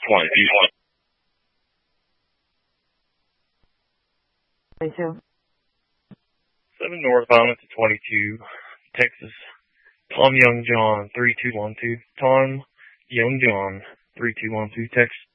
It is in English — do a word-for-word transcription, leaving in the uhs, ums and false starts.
twenty-two. twenty-two. seven northbound to twenty-two, Texas. Tom Young John, three two one two. Tom Young John, three two one two, Texas.